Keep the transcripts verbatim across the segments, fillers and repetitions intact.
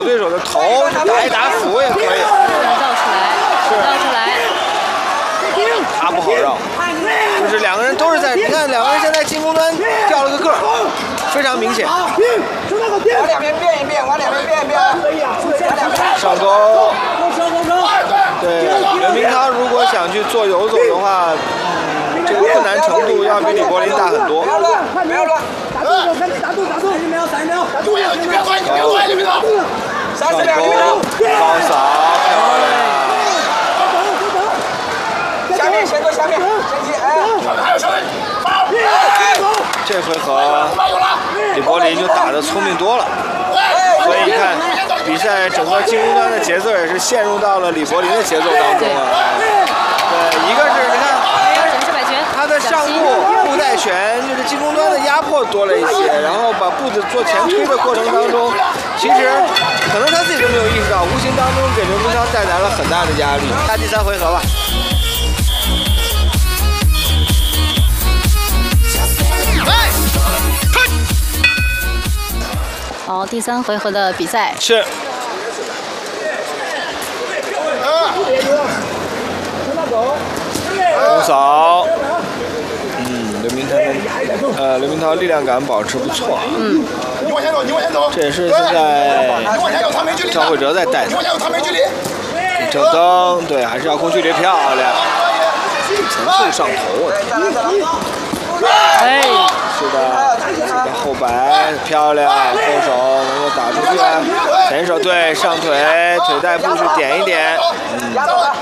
对手的头打一打斧也可以， 绕出来，绕出来， 他不好绕，就是两个人都是在，你看两个人现在进攻端掉了个个儿，非常明显。 往两边变一变，往两边变一变。 上钩。对，任明涛如果想去做游走的话，嗯，这个困难程度要比李柏林大很多。 不要乱，不要乱。打住手，赶紧打住，打住，三十秒，三十秒，打住，你别快，你别快，你别快。三十秒， 高扫，漂亮。 下面，先过下面，前期，哎。还有上面。 这回合李柏林就打得聪明多了，所以你看比赛整个进攻端的节奏也是陷入到了李柏林的节奏当中了。对，一个是你看他的上步步带拳，就是进攻端的压迫多了一些，然后把步子做前推的过程当中，其实可能他自己都没有意识到，无形当中给刘明涛带来了很大的压力。下第三回合吧。 好，第三回合的比赛是。横扫，嗯，刘明涛，呃，刘明涛力量感保持不错啊。 嗯。 你往前走，你往前走。 这也是现在赵慧哲在带的。正蹬，对，还是要控距离漂亮。前后上头， 哎， 是的，后摆漂亮，后手能够打出去啊。前手对上腿，腿带部去点一点。嗯。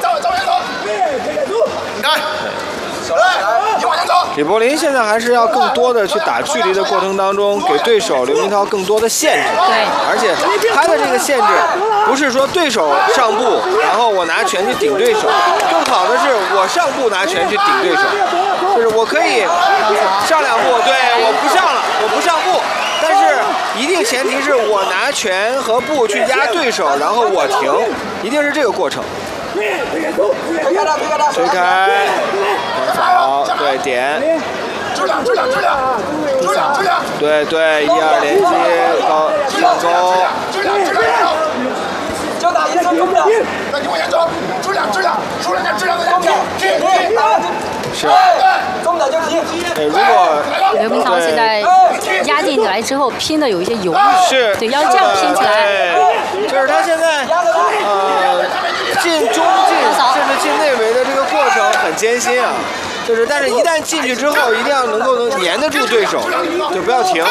李柏林现在还是要更多的去打距离的过程当中，给对手刘明涛更多的限制。 对， 而且他的这个限制不是说对手上步，然后我拿拳去顶对手，更好的是我上步拿拳去顶对手，就是我可以上两步，对，我不上了，我不上步，但是一定前提是我拿拳和步去压对手，然后我停，一定是这个过程。推开，横扫，对点，对对，一二连击，高上钩， 就打一次中的，那你往前走，质量质量，数量质量的中的， 是， 中的就停。 对，如果刘明涛现在压进来之后拼的有一些犹豫， 是， 对，要这样拼起来， 就是他现在呃进中进甚至进内围的这个过程很艰辛啊，就是但是一旦进去之后，一定要能够能粘得住对手，就不要停。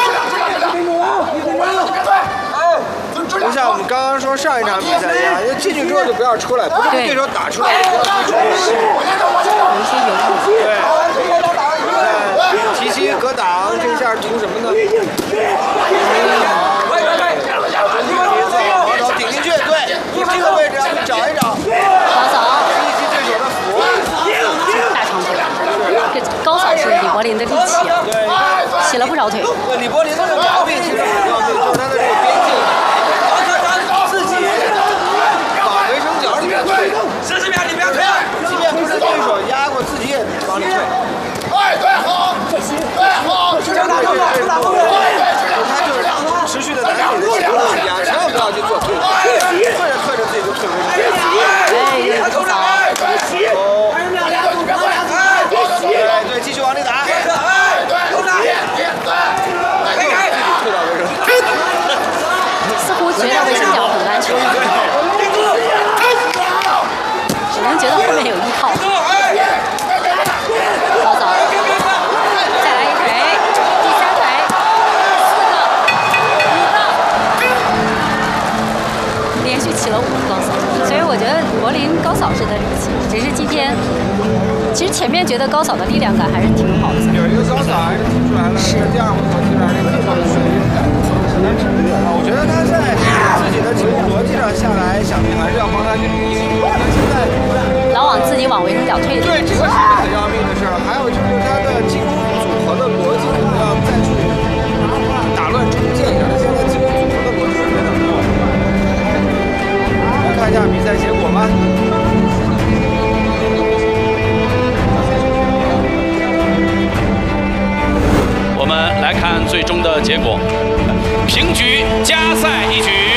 就像我们刚刚说上一场比赛一样，就进去之后就不要出来，不是被对手打出来就不要踢出来。 有一些犹豫。 对，看提膝格挡这下图什么呢？好手顶进去，对，这个位置要去找一找。 高扫， 一击对手的斧， 大长腿。这高扫是李柏林的利器，起了不少腿。 李柏林的这个毛病其实很要命，就是他的这个边境。 四十秒，你不要退， 即便不是对手压过，自己也往里退。 哎，对好，对好，就打中了，就打中了。 他就是持续的拿自己的强度去压，千万不要去做退，退着退着自己就退回去。 哎，高扫， 哦，对对，继续往里打。 哎，对，都打，对，开开， 退到位置。 似乎觉得卫生角很安全。只能觉得后面有依靠。高扫，再来一腿，第三腿，四个，五个，连续起了五个高扫，所以我觉得柏林高扫式的利器，只是今天，其实前面觉得高扫的力量感还是挺好的。 有一个高扫还是踢出来了，是第二回合踢出来这个高水平感，我觉得他在自己的进攻逻辑上下来，想必还是要帮他去理清。现在老往自己往卫生角退。 对，这个是很要命的事儿。还有就是他的进攻组合的逻辑可能要再去打乱重建一下。他现在进攻组合的逻辑是非常多。来看一下比赛结果吧。 我们来看最终的结果，平局，加赛一局。